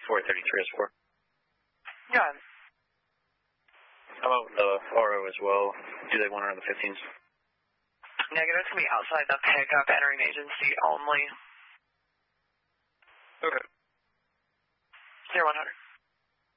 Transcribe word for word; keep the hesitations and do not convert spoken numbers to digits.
four thirty-three S four. Yeah. How about the R O as well? Do they want her on the fifteens? Negative, it's going to be outside the pickup, entering agency only. Okay. zero one hundred.